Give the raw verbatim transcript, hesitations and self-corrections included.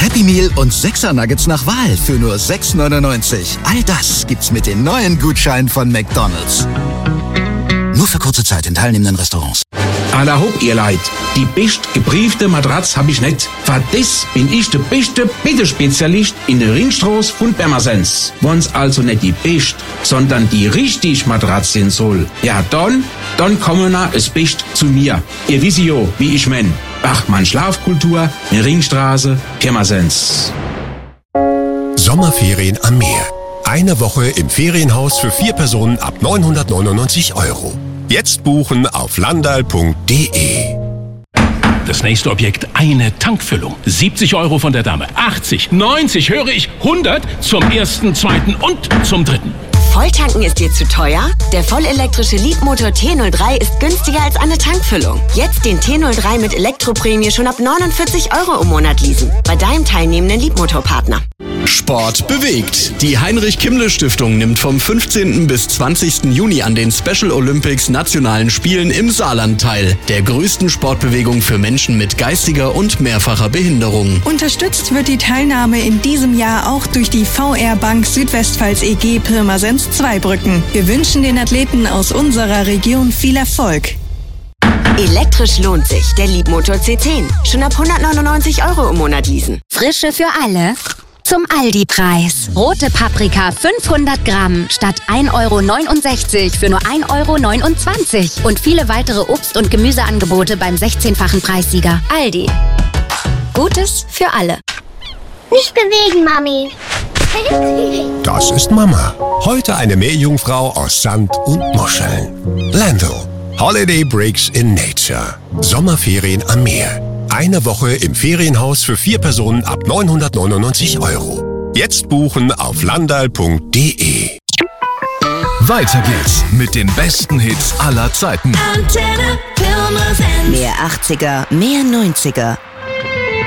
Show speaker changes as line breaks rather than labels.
Happy Meal und sechser Nuggets nach Wahl für nur sechs neunundneunzig. All das gibt's mit den neuen Gutscheinen von McDonald's. Nur für kurze Zeit in teilnehmenden Restaurants.
Alla hopp, ihr Leid. Die best gebriefte Matratz hab ich nicht. Für das bin ich der beste Bittespezialist in der Ringstraße von Pirmasens. Wenn's also nicht die best, sondern die richtig Matratz sein soll, ja dann, dann kommen na es best zu mir. Ihr wisst ja, wie ich mein. Bachmann Schlafkultur, in Ringstraße, Pirmasens.
Sommerferien am Meer. Eine Woche im Ferienhaus für vier Personen ab neunhundertneunundneunzig Euro. Jetzt buchen auf landal punkt de.
Das nächste Objekt, eine Tankfüllung. siebzig Euro von der Dame, achtzig, neunzig, höre ich, hundert zum ersten, zweiten und zum dritten.
Volltanken ist dir zu teuer? Der vollelektrische Leadmotor T null drei ist günstiger als eine Tankfüllung. Jetzt den T null drei mit Elektroprämie schon ab neunundvierzig Euro im Monat leasen. Bei deinem teilnehmenden Leadmotorpartner.
Sport bewegt. Die Heinrich-Kimmle-Stiftung nimmt vom fünfzehnten bis zwanzigsten Juni an den Special Olympics Nationalen Spielen im Saarland teil. Der größten Sportbewegung für Menschen mit geistiger und mehrfacher Behinderung.
Unterstützt wird die Teilnahme in diesem Jahr auch durch die V R Bank Südwestpfalz E G Pirmasens Zweibrücken. Wir wünschen den Athleten aus unserer Region viel Erfolg.
Elektrisch lohnt sich. Der Leadmotor C zehn. Schon ab hundertneunundneunzig Euro im Monat leasen.
Frische für alle. Zum Aldi-Preis. Rote Paprika fünfhundert Gramm statt ein Euro neunundsechzig für nur ein Euro neunundzwanzig. Und viele weitere Obst- und Gemüseangebote beim sechzehnfachen Preissieger. Aldi. Gutes für alle.
Nicht bewegen, Mami.
Das ist Mama. Heute eine Meerjungfrau aus Sand und Muscheln. Lando. Holiday Breaks in Nature. Sommerferien am Meer. Eine Woche im Ferienhaus für vier Personen ab neunhundertneunundneunzig Euro. Jetzt buchen auf landal punkt de.
Weiter geht's mit den besten Hits aller Zeiten.
Mehr achtziger, mehr neunziger.